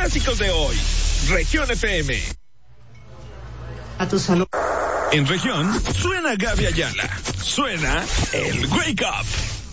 clásicos de hoy. Región FM. A tu salud. En región, suena Gaby Ayala. Suena el Wake Up.